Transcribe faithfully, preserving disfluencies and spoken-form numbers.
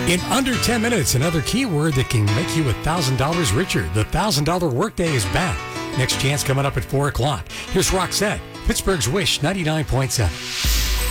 In under ten minutes, another keyword that can make you one thousand dollars richer. The one thousand dollars workday is back. Next chance coming up at four o'clock. Here's Roxette, Pittsburgh's Wish ninety-nine point seven.